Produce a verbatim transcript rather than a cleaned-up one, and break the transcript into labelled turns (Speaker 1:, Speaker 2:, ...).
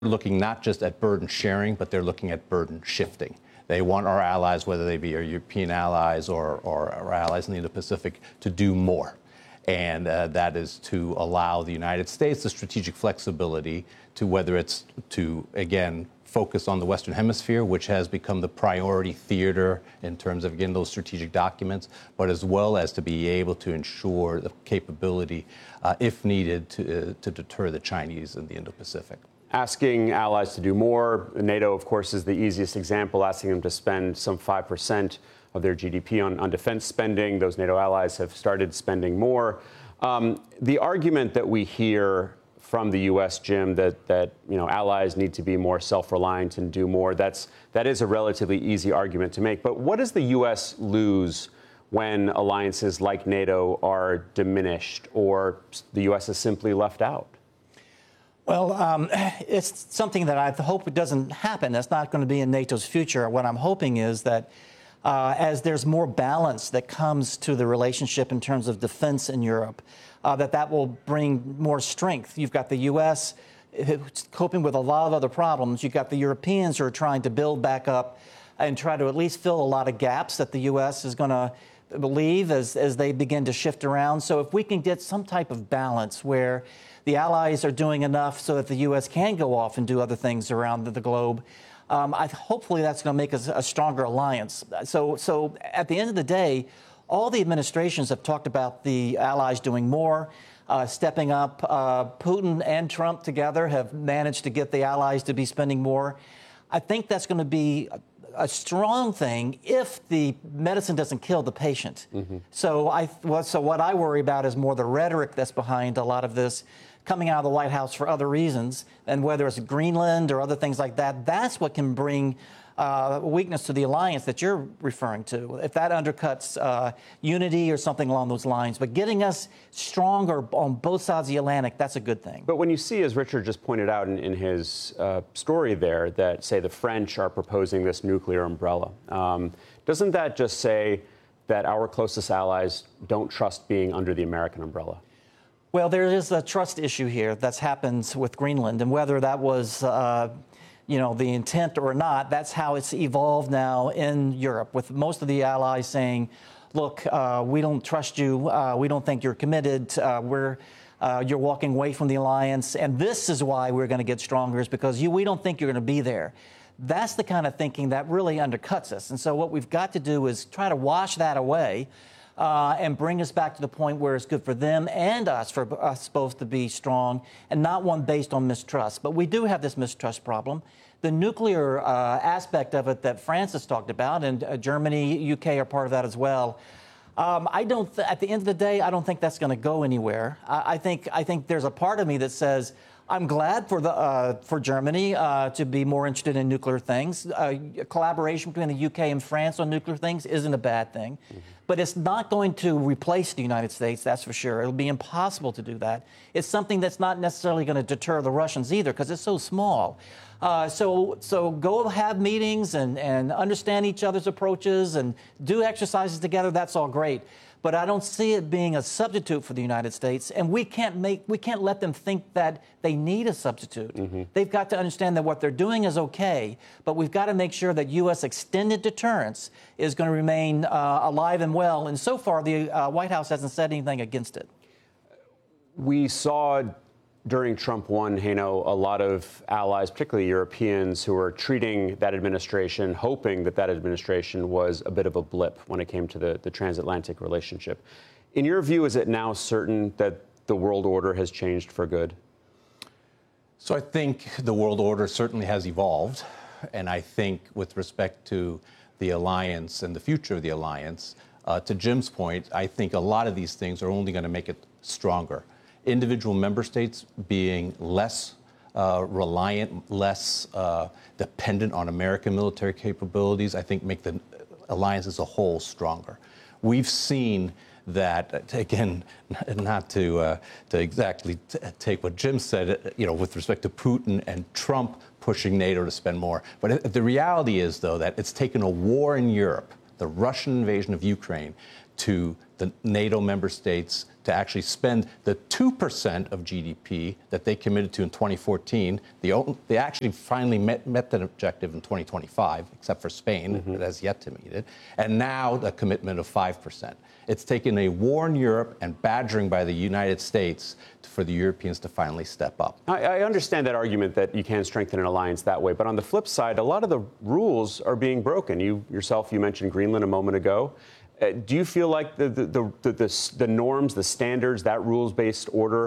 Speaker 1: looking not just at burden sharing, but they're looking at burden shifting. They want our allies, whether they be our European allies or, or our allies in the Indo-Pacific, to do more. And uh, that is to allow the United States the strategic flexibility to, whether it's to, again, focus on the Western Hemisphere, which has become the priority theater in terms of, again, those strategic documents, but as well as to be able to ensure the capability, uh, if needed, to, uh, to deter the Chinese in the Indo-Pacific.
Speaker 2: Asking allies to do more. NATO, of course, is the easiest example, asking them to spend some five percent of their G D P on, on defense spending. Those NATO allies have started spending more. Um, the argument that we hear from the U S, Jim, that, that you know, allies need to be more self-reliant and do more, that's, that is a relatively easy argument to make. But what does the U S lose when alliances like NATO are diminished or the U S is simply left out?
Speaker 3: Well, um, it's something that I hope it doesn't happen. That's not going to be in NATO's future. What I'm hoping is that uh, as there's more balance that comes to the relationship in terms of defense in Europe, uh, that that will bring more strength. You've got the U S coping with a lot of other problems. You've got the Europeans who are trying to build back up and try to at least fill a lot of gaps that the U S is going to believe as, as they begin to shift around. So if we can get some type of balance where the allies are doing enough so that the U S can go off and do other things around the, the globe, um, I, hopefully that's going to make us a stronger alliance. So, so at the end of the day, all the administrations have talked about the allies doing more, uh, stepping up. Uh, Putin and Trump together have managed to get the allies to be spending more. I think that's going to be a strong thing if the medicine doesn't kill the patient. Mm-hmm. So I, well, so what I worry about is more the rhetoric that's behind a lot of this coming out of the White House for other reasons, and whether it's Greenland or other things like that, that's what can bring uh, weakness to the alliance that you're referring to. If that undercuts uh, unity or something along those lines, but getting us stronger on both sides of the Atlantic, that's a good thing.
Speaker 2: But when you see, as Richard just pointed out in, in his uh, story there, that, say, the French are proposing this nuclear umbrella, um, doesn't that just say that our closest allies don't trust being under the American umbrella?
Speaker 3: Well, there is a trust issue here that's happened with Greenland, and whether that was, uh, you know, the intent or not, that's how it's evolved now in Europe, with most of the allies saying, look, uh, we don't trust you, uh, we don't think you're committed, uh, we're, uh, you're walking away from the alliance, and this is why we're going to get stronger, is because you, we don't think you're going to be there. That's the kind of thinking that really undercuts us. And so what we've got to do is try to wash that away uh, and bring us back to the point where it's good for them and us, for us both to be strong, and not one based on mistrust. But we do have this mistrust problem. The nuclear uh, aspect of it that France has talked about, and uh, Germany, U K are part of that as well. Um, I don't. Th- at the end of the day, I don't think that's going to go anywhere. I-, I think. I think there's a part of me that says I'm glad for the uh, for Germany uh, to be more interested in nuclear things. Uh, collaboration between the U K and France on nuclear things isn't a bad thing, mm-hmm. but it's not going to replace the United States. That's for sure. It'll be impossible to do that. It's something that's not necessarily going to deter the Russians either, because it's so small. Uh, so, so go have meetings and, and understand each other's approaches and do exercises together. That's all great. But I don't see it being a substitute for the United States. And we can't make, we can't let them think that they need a substitute. Mm-hmm. They've got to understand that what they're doing is okay, but we've got to make sure that U S extended deterrence is going to remain uh, alive and well. And so far, the uh, White House hasn't said anything against it.
Speaker 2: We saw during Trump one, Haino, a lot of allies, particularly Europeans, who were treating that administration, hoping that that administration was a bit of a blip when it came to the, the transatlantic relationship. In your view, is it now certain that the world order has changed for good?
Speaker 1: So I think the world order certainly has evolved. And I think with respect to the alliance and the future of the alliance, uh, to Jim's point, I think a lot of these things are only going to make it stronger. Individual member states being less uh, reliant, less uh, dependent on American military capabilities, I think make the alliance as a whole stronger. We've seen that, again, not to uh, to exactly t- take what Jim said, you know, with respect to Putin and Trump pushing NATO to spend more. But the reality is, though, that it's taken a war in Europe, the Russian invasion of Ukraine, to the NATO member states to actually spend the two percent of G D P that they committed to in twenty fourteen. The, o- they actually finally met, met that objective in twenty twenty-five, except for Spain, mm-hmm. that has yet to meet it. And now the commitment of five percent. It's taken a war in Europe and badgering by the United States for the Europeans to finally step up.
Speaker 2: I, I understand that argument that you can strengthen an alliance that way. But on the flip side, a lot of the rules are being broken. You yourself, you mentioned Greenland a moment ago. Uh, do you feel like the the, the, the, the, the norms, the standards, that rules-based order